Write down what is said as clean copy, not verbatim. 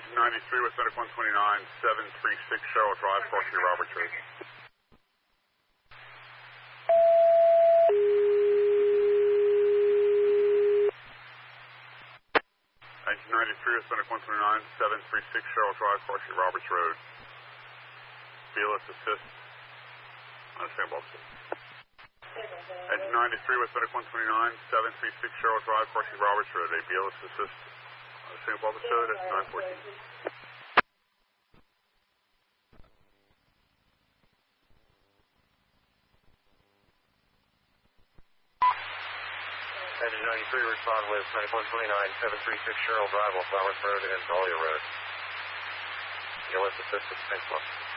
Engine 93 with Medic 129, 736 Cheryl Drive, Parkview, Roberts Road. Engine 93 with Medic 129, 736 Cheryl Drive, Parkview, Roberts Road. BLS assist. Understand, officer. Engine 93 with Medic 129, 736 Cheryl Drive, Parkview, Roberts Road. A BLS assist. Understand, officer. That's 914. Engine 93, respond with 9129, 736 Cheryl Drive, off Flowers Road and Dahlia Road. BLS assistance, thanks,